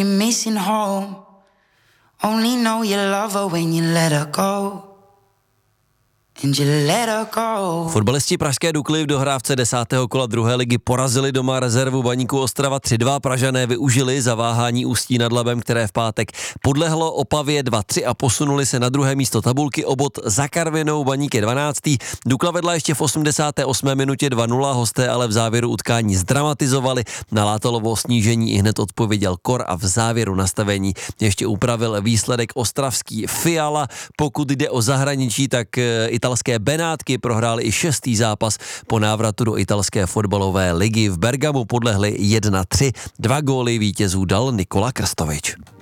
Missing home. Only know you love her when you let her go. Fotbalisti pražské Dukly v dohrávce 10. kola druhé ligy porazili doma rezervu Baníku Ostrava 3-2. Pražané využili zaváhání Ústí nad Labem, které v pátek podlehlo Opavě 2-3 a posunuli se na druhé místo tabulky o bod za Karvinou. Baník je 12. Dukla vedla ještě v 88. minutě 2-0, hosté ale v závěru utkání zdramatizovali. Na Látalovo snížení ihned odpověděl Kor a v závěru nastavení ještě upravil výsledek ostravský Fiala. Pokud jde o zahraničí, tak italské Benátky prohrály i 6. zápas po návratu do italské fotbalové ligy. V Bergamu podlehli 1-3. 2 góly vítězů dal Nikola Krstovič.